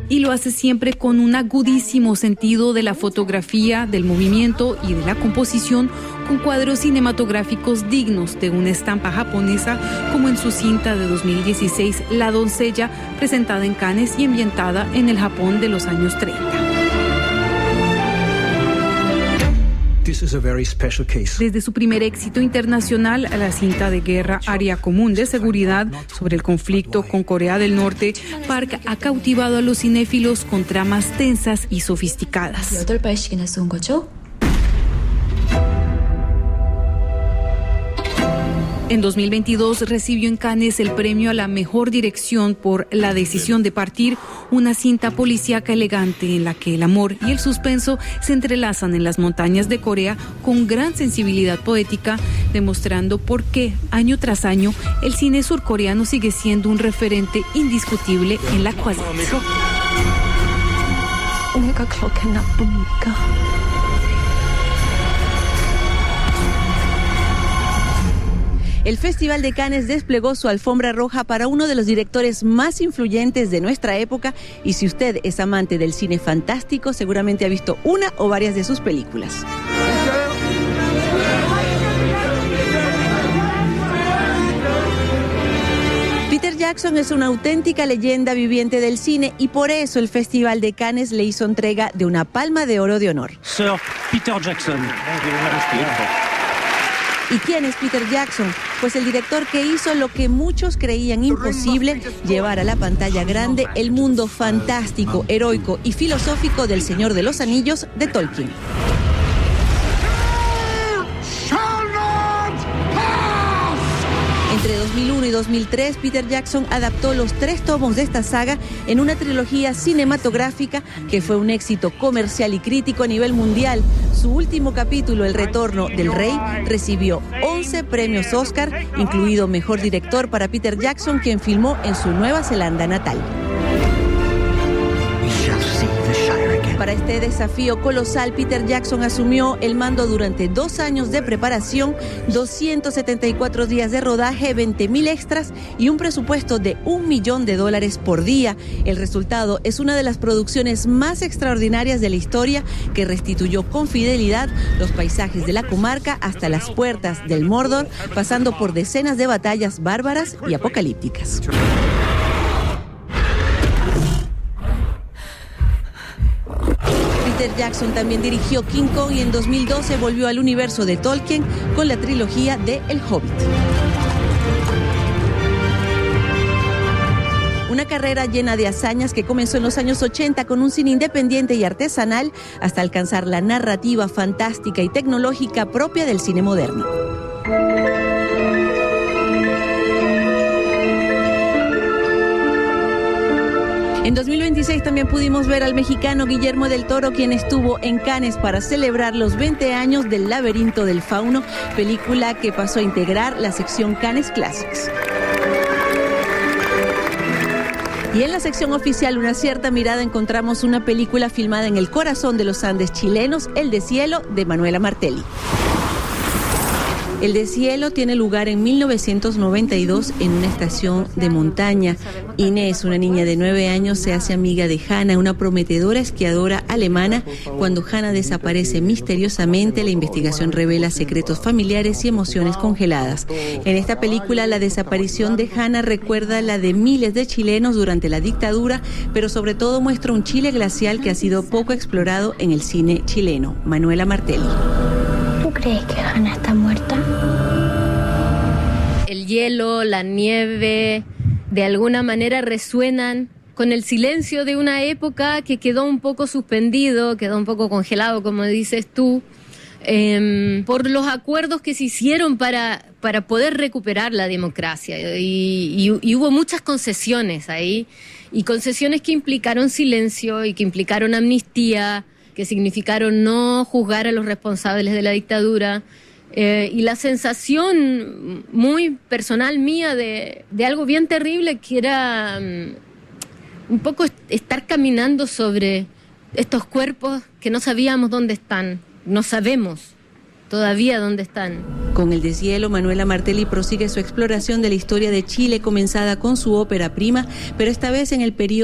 y lo hace siempre con un agudísimo sentido de la fotografía, del movimiento y de la composición, con cuadros cinematográficos dignos de una estampa japonesa, como en su cinta de 2016, La doncella, presentada en Cannes y ambientada en el Japón de los años 30. Desde su primer éxito internacional, la cinta de guerra Área Común de Seguridad sobre el conflicto con Corea del Norte, Park ha cautivado a los cinéfilos con tramas tensas y sofisticadas. En 2022 recibió en Cannes el premio a la mejor dirección por La decisión de partir, una cinta policíaca elegante en la que el amor y el suspenso se entrelazan en las montañas de Corea con gran sensibilidad poética, demostrando por qué año tras año el cine surcoreano sigue siendo un referente indiscutible en la actualidad. El Festival de Cannes desplegó su alfombra roja para uno de los directores más influyentes de nuestra época, y si usted es amante del cine fantástico, seguramente ha visto una o varias de sus películas. Peter Jackson es una auténtica leyenda viviente del cine y por eso el Festival de Cannes le hizo entrega de una Palma de Oro de honor. Sir Peter Jackson. ¿Y quién es Peter Jackson? Pues el director que hizo lo que muchos creían imposible, llevar a la pantalla grande el mundo fantástico, heroico y filosófico del Señor de los Anillos de Tolkien. Entre 2001 y 2003, Peter Jackson adaptó los 3 tomos de esta saga en una trilogía cinematográfica que fue un éxito comercial y crítico a nivel mundial. Su último capítulo, El retorno del rey, recibió 11 premios Oscar, incluido Mejor Director para Peter Jackson, quien filmó en su Nueva Zelanda natal. Para este desafío colosal, Peter Jackson asumió el mando durante 2 años de preparación, 274 días de rodaje, 20,000 extras y un presupuesto de $1 millón por día. El resultado es una de las producciones más extraordinarias de la historia, que restituyó con fidelidad los paisajes de la comarca hasta las puertas del Mordor, pasando por decenas de batallas bárbaras y apocalípticas. Peter Jackson también dirigió King Kong y en 2012 volvió al universo de Tolkien con la trilogía de El Hobbit. Una carrera llena de hazañas que comenzó en los años 80 con un cine independiente y artesanal hasta alcanzar la narrativa fantástica y tecnológica propia del cine moderno. En 2026 también pudimos ver al mexicano Guillermo del Toro, quien estuvo en Cannes para celebrar los 20 años del Laberinto del Fauno, película que pasó a integrar la sección Cannes Classics. Y en la sección oficial Una cierta mirada encontramos una película filmada en el corazón de los Andes chilenos, El deshielo, de Manuela Martelli. El deshielo tiene lugar en 1992 en una estación de montaña. Inés, una niña de 9 años, se hace amiga de Hannah, una prometedora esquiadora alemana. Cuando Hannah desaparece misteriosamente, la investigación revela secretos familiares y emociones congeladas. En esta película, la desaparición de Hannah recuerda la de miles de chilenos durante la dictadura, pero sobre todo muestra un Chile glacial que ha sido poco explorado en el cine chileno. Manuela Martelli. ¿Tú crees que Hannah está muerta? El hielo, la nieve, de alguna manera resuenan con el silencio de una época que quedó un poco suspendido, quedó un poco congelado, como dices tú, por los acuerdos que se hicieron para poder recuperar la democracia. Y hubo muchas concesiones ahí, y concesiones que implicaron silencio y que implicaron amnistía, que significaron no juzgar a los responsables de la dictadura, y la sensación muy personal mía de algo bien terrible, que era un poco estar caminando sobre estos cuerpos que no sabíamos dónde están, no sabemos todavía dónde están. Con El deshielo, Manuela Martelli prosigue su exploración de la historia de Chile, comenzada con su ópera prima, pero esta vez en el periodo